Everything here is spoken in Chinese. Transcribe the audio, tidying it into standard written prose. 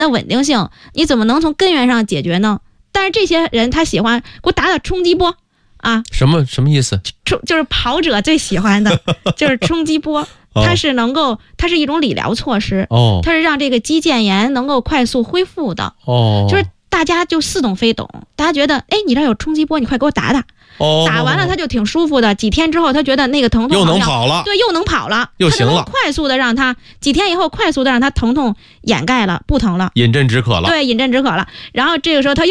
的稳定性，你怎么能从根源上解决呢？但是这些人他喜欢给我打冲击波啊， 什么意思？ 就是跑者最喜欢的就是冲击波。它是一种理疗措施，它是让这个肌腱炎能够快速恢复的。就是大家就似懂非懂，大家觉得，哎，你这有冲击波，你快给我打打。打完了他就挺舒服的，几天之后他觉得那个疼痛又能跑了， 对，又能跑了， 又行了， 快速的让他几天以后快速的让他疼痛掩盖了，不疼了， 饮鸩止渴了。 对，饮鸩止渴了。然后这个时候他又